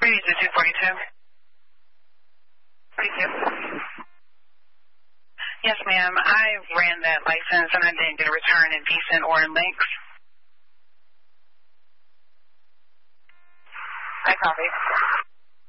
Please, 242. Thank you. Yes, ma'am. I ran that license and I didn't get a return in decent or in links. I copy.